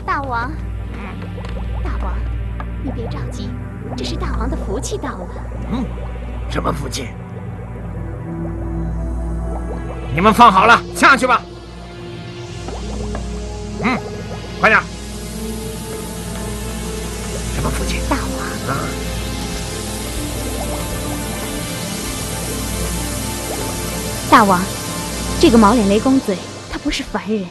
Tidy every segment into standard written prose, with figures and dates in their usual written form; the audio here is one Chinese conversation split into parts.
大王，大王，你别着急，这是大王的福气到了。 什么福气？你们放好了，下去吧。快点。什么福气？ 大王啊！ 大王，这个毛脸雷公嘴，他不是凡人。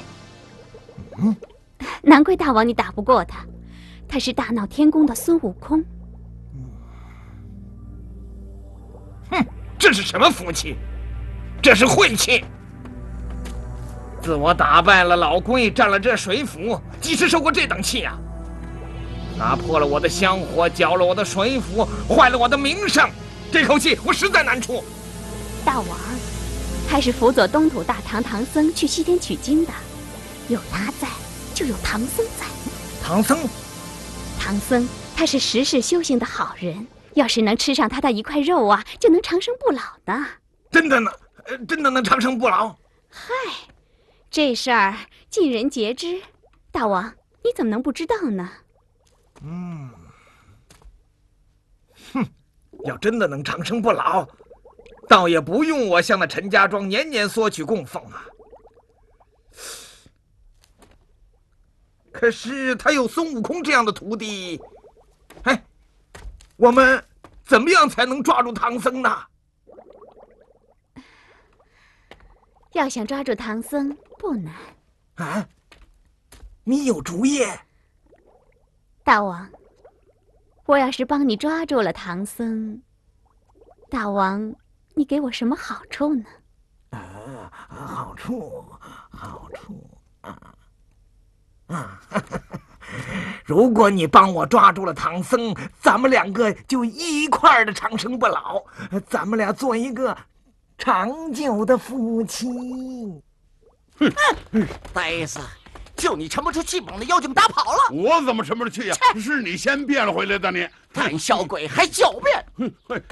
难怪大王你打不过他，他是大闹天宫的孙悟空。 这是什么福气？这是晦气！自我打败了老龟，占了这水府，几时受过这等气呀？拿破了我的香火，搅了我的水府，坏了我的名声，这口气我实在难出。 大王，还是辅佐东土大唐唐僧去西天取经的，有他在，就有唐僧在。 唐僧， 唐僧他是十世修行的好人，要是能吃上他的一块肉啊，就能长生不老的。 真的呢？真的能长生不老？ 嗨，这事儿尽人皆知，大王你怎么能不知道呢？ 要真的能长生不老，倒也不用我向那陈家庄年年索取供奉啊。可是他有孙悟空这样的徒弟，我们怎么样才能抓住唐僧呢？ 要想抓住唐僧不难。 啊，你有主意？ 大王，我要是帮你抓住了唐僧，大王，你给我什么好处呢？ 好处如果你帮我抓住了唐僧，咱们两个就一块儿的长生不老，咱们俩做一个长久的夫妻。 呆子，就你沉不住气，把那妖精打跑了。 我怎么沉不住气呀？是你先变了回来的你。 胆小鬼还狡辩！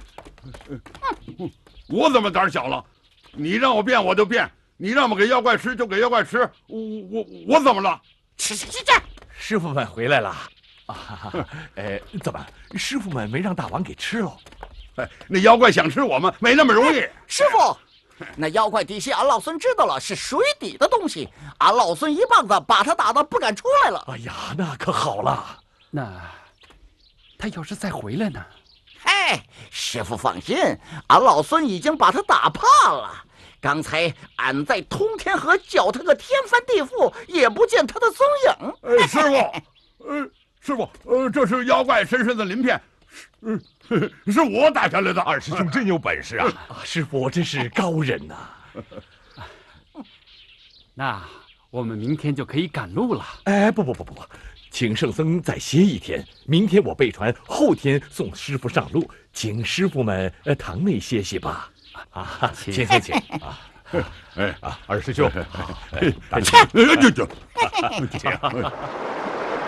我怎么胆小了？你让我变我就变，你让我给妖怪吃就给妖怪吃，我怎么了？ 吃！ 师傅们回来了怎么师傅们没让大王给吃了？ 那妖怪想吃我们没那么容易。 师傅，那妖怪底细俺老孙知道了，是水底的东西。俺老孙一棒子把他打得不敢出来了。 哎呀，那可好了。 那他要是再回来呢？ 师傅放心，俺老孙已经把他打怕了。刚才俺在通天河叫他个天翻地覆，也不见他的踪影。 师傅，这是妖怪深深的鳞片，是我打下来的。 二师兄真有本事啊！师傅真是高人呐。 那我们明天就可以赶路了。 不，请圣僧再歇一天，明天我备船，后天送师傅上路，请师傅们堂内歇息吧。请。 二师兄， 大家请。